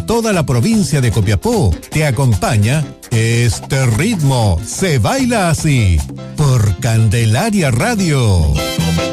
para toda la provincia de Copiapó, te acompaña Este ritmo se baila así por Candelaria Radio.